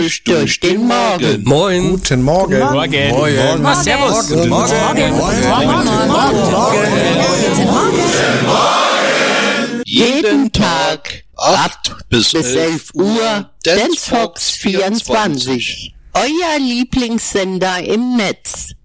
frisch durch den Morgen. Moin. Guten Morgen. Morgen. Morgen. Servus. Guten Morgen. Jeden Tag 8 bis 11 Uhr, Dance Fox 24. Euer Lieblingssender im Netz.